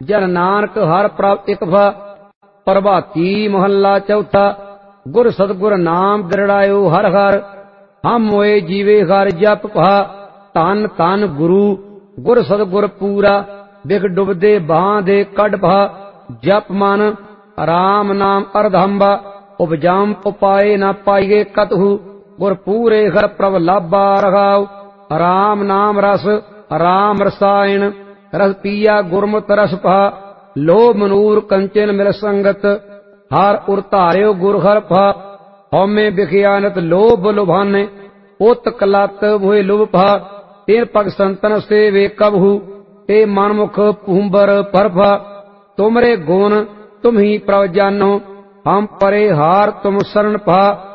जन नानक हर प्रभ इक भा। प्रभाती मोहल्ला चौथा। गुर सतगुर नाम दृढ़ायो हर हर। हम मोए जीवे हर जप भा। धन धन गुरु गुर सतगुर पूरा। बिख डुबदे बां दे कड भा। जप मन राम नाम अर्धंबा। उपजम उपाय न पाइए कतहु। गुर पूरे हर प्रभ लाभा रघाव। राम नाम रस राम रसायन। रस पिया गुरमुत रस भा। लोभ मनूर कंचन मिल संगत। हर उर धार्यो गुर हर भा। हौमे बिखियानत लोभ लुभाने। उत कलत मोहि लुभ भा। तीन पग संतन से वे कबहु। ते मनमुख पुंबर परभा। तुमरे गुण तुम ही प्रभ जानो। हम परे हार तुम शरण पा।